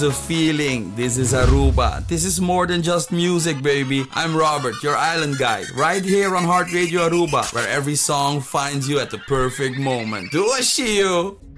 a feeling. This is Aruba. This is more than just music, baby. I'm Robert, your island guide, right here on Heart Radio Aruba, where every song finds you at the perfect moment. Do I see you?